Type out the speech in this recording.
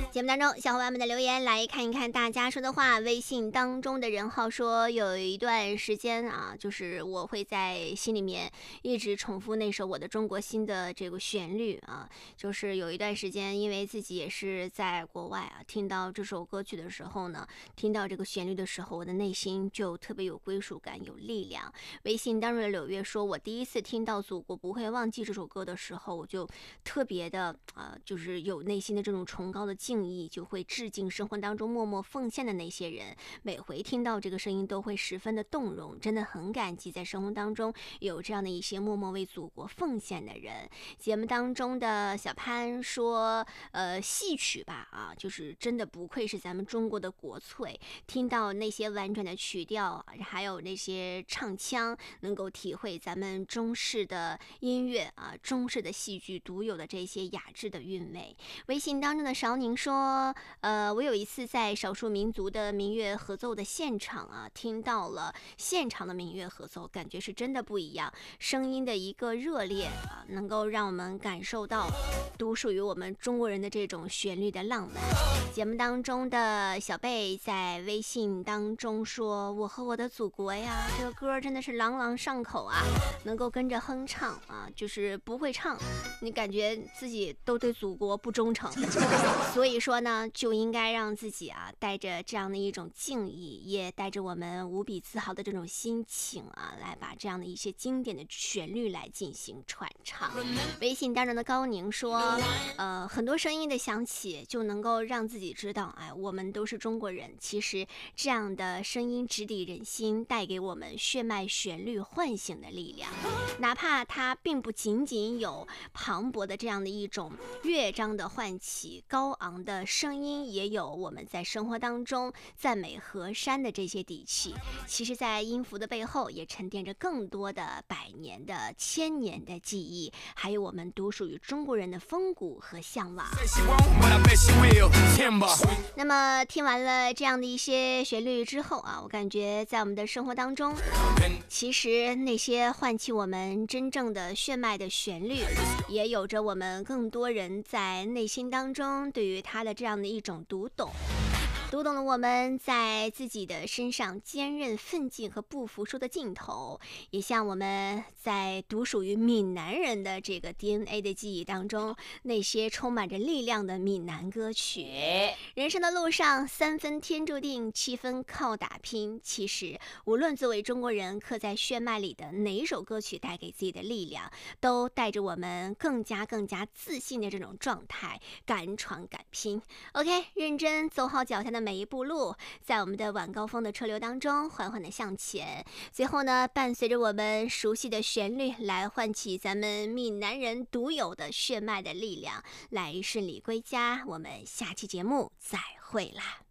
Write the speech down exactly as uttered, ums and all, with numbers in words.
节目当中，小伙伴们的留言来看一看大家说的话。微信当中的任浩说，有一段时间啊，就是我会在心里面一直重复那首《我的中国心》的这个旋律啊。就是有一段时间，因为自己也是在国外啊，听到这首歌曲的时候呢，听到这个旋律的时候，我的内心就特别有归属感，有力量。微信当中的柳月说，我第一次听到《祖国不会忘记》这首歌的时候，我就特别的啊、呃，就是有内心的这种崇高的敬意，就会致敬生活当中默默奉献的那些人。每回听到这个声音都会十分的动容，真的很感激在生活当中有这样的一些默默为祖国奉献的人。节目当中的小潘说，呃，戏曲吧啊，就是真的不愧是咱们中国的国粹，听到那些婉转的曲调，还有那些唱腔，能够体会咱们中式的音乐啊，中式的戏剧独有的这些雅致的韵味。微信当中的韶宁说，呃，我有一次在少数民族的民乐合奏的现场啊，听到了现场的民乐合奏，感觉是真的不一样，声音的一个热烈啊，能够让我们感受到独属于我们中国人的这种旋律的浪漫。节目当中的小贝在微信当中说，我和我的祖国呀，这个歌真的是朗朗上口啊，能够跟着哼唱啊，就是不会唱，你感觉自己都对祖国不忠诚。所以说呢，就应该让自己啊带着这样的一种敬意，也带着我们无比自豪的这种心情啊，来把这样的一些经典的旋律来进行传唱。微信当中的高宁说，呃，很多声音的响起就能够让自己知道，哎，我们都是中国人。其实这样的声音直抵人心，带给我们血脉旋律唤醒的力量。哪怕它并不仅仅有磅礴的这样的一种乐章的唤起，高昂的声音也有我们在生活当中赞美河山的这些底气。其实在音符的背后也沉淀着更多的百年的千年的记忆，还有我们独属于中国人的风骨和向往。那么听完了这样的一些旋律之后啊，我感觉在我们的生活当中，其实那些唤起我们真正的血脉的旋律，也有着我们更多人在内心当中对于它的这样的一种读懂。读懂了我们在自己的身上坚韧奋进和不服输的劲头，也像我们在独属于闽南人的这个 D N A 的记忆当中，那些充满着力量的闽南歌曲。人生的路上，三分天注定，七分靠打拼。其实无论作为中国人刻在血脉里的哪一首歌曲带给自己的力量，都带着我们更加更加自信的这种状态，敢闯敢拼。 OK， 认真走好脚下的每一步路，在我们的晚高峰的车流当中缓缓的向前。最后呢，伴随着我们熟悉的旋律，来唤起咱们闽南人独有的血脉的力量，来顺利归家。我们下期节目再会啦。